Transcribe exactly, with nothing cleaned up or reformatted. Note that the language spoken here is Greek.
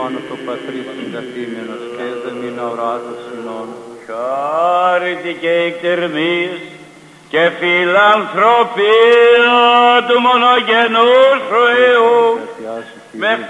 πάνω το πατρί συγκαθήμενος και δεμήν αοράτος συνών. Χάρητη και εκτερμής και φιλανθρωπία του μονογενούς Θεού με